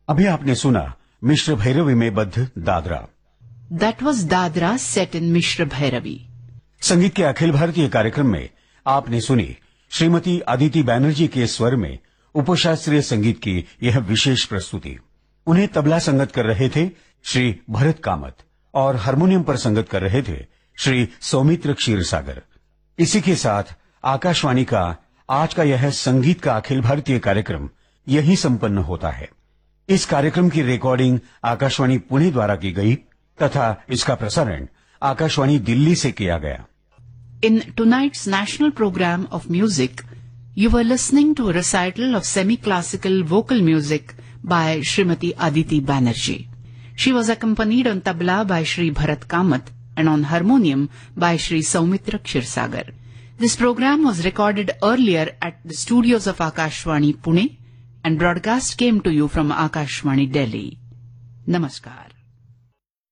अभी आपने सुना मिश्र भैरवी में बद्ध Dadra. That was Dadra set in Mishra Bhairavi. संगीत के अखिल भारतीय कार्यक्रम में आपने सुनी श्रीमती अदिति बैनर्जी के स्वर में उपशास्त्रीय संगीत की यह विशेष प्रस्तुति। उन्हें तबला संगत कर रहे थे श्री भरत कामत और हारमोनियम पर संगत कर रहे थे श्री सौमित्र क्षीरसागर। इसी के साथ आकाशवाणी का आज का यह संगीत का अखिल भारतीय कार्यक्रम यही संपन्न होता है। इस कार्यक्रम की रिकॉर्डिंग आकाशवाणी पुणे द्वारा की गई तथा इसका प्रसारण आकाशवाणी दिल्ली से किया गया। In tonight's national program of music, you were listening to a recital of semi-classical vocal music by Srimati Aditi Banerjee. She was accompanied on tabla by Shri Bharat Kamat and on harmonium by Shri Saumitra Kshirsagar. This program was recorded earlier at the studios of Akashvani Pune and broadcast came to you from Akashvani Delhi. Namaskar.